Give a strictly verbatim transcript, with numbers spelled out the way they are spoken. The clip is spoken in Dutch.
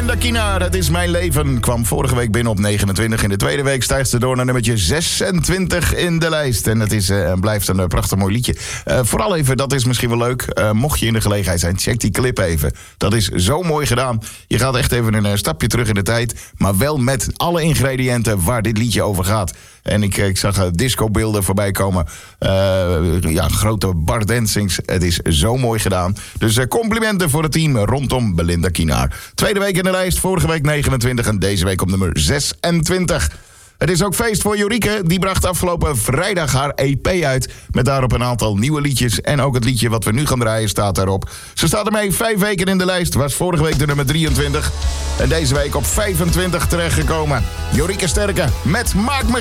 Belinda Kinaar, Het is mijn leven, kwam vorige week binnen op negenentwintig. In de tweede week stijgt ze door naar nummertje zesentwintig in de lijst. En het is, uh, blijft een uh, prachtig mooi liedje. Uh, vooral even, dat is misschien wel leuk. Uh, mocht je in de gelegenheid zijn, check die clip even. Dat is zo mooi gedaan. Je gaat echt even een uh, stapje terug in de tijd. Maar wel met alle ingrediënten waar dit liedje over gaat. En ik, ik zag uh, discobeelden voorbij komen. Uh, ja, grote bar dancings. Het is zo mooi gedaan. Dus uh, complimenten voor het team rondom Belinda Kinaar. Tweede week in de lijst, vorige week negenentwintig en deze week op nummer zesentwintig. Het is ook feest voor Jorike. Die bracht afgelopen vrijdag haar E P uit. Met daarop een aantal nieuwe liedjes. En ook het liedje wat we nu gaan draaien staat daarop. Ze staat ermee vijf weken in de lijst. Was vorige week de nummer drieëntwintig. En deze week op vijfentwintig terechtgekomen. Jorike Sterke met Maak me